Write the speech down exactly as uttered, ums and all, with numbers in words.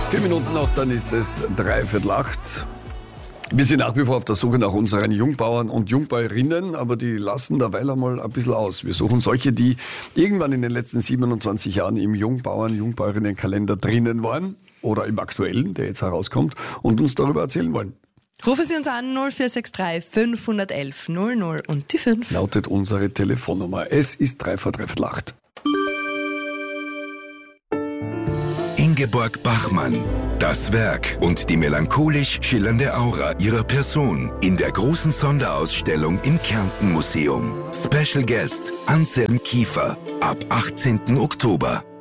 Vier Minuten noch, dann ist es dreiviertel acht. Wir sind nach wie vor auf der Suche nach unseren Jungbauern und Jungbäuerinnen, aber die lassen derweil einmal ein bisschen aus. Wir suchen solche, die irgendwann in den letzten siebenundzwanzig Jahren im Jungbauern-, Jungbäuerinnenkalender drinnen waren oder im aktuellen, der jetzt herauskommt, und uns darüber erzählen wollen. Rufen Sie uns an null vier sechs drei fünf eins eins null null und die fünf. Lautet unsere Telefonnummer. Es ist drei vor dreiviertel acht. Ingeborg Bachmann. Das Werk und die melancholisch schillernde Aura ihrer Person in der großen Sonderausstellung im Kärnten Museum. Special Guest Anselm Kiefer ab achtzehnten Oktober.